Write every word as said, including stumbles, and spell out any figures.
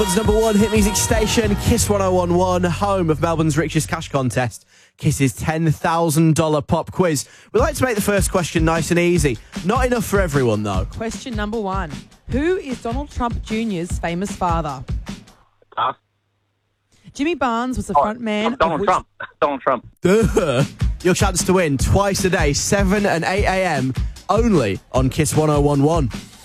It's number one hit music station, Kiss one oh one one, home of Melbourne's richest cash contest, Kiss's ten thousand dollars pop quiz. We like to make the first question nice and easy. Not enough for everyone, though. Question number one. Who is Donald Trump Junior's famous father? Pass. Jimmy Barnes was the Oh, front man Donald of which... Trump. Donald Trump. Duh. Your chance to win twice a day, seven and eight a.m, only on Kiss one oh one one.